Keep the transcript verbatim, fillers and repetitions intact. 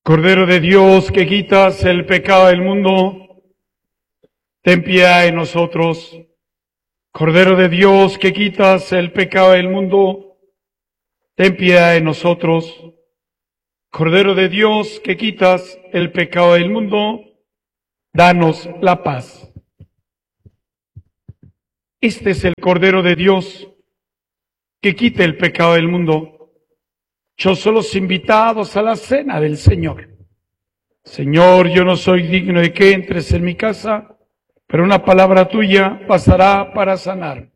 Cordero de Dios, que quitas el pecado del mundo, ten piedad de nosotros. Cordero de Dios, que quitas el pecado del mundo, ten piedad de nosotros. Cordero de Dios, que quitas el pecado del mundo, danos la paz. Este es el Cordero de Dios, que quita el pecado del mundo. Yo soy los invitados a la cena del Señor. Señor, yo no soy digno de que entres en mi casa, pero una palabra tuya bastará para sanar.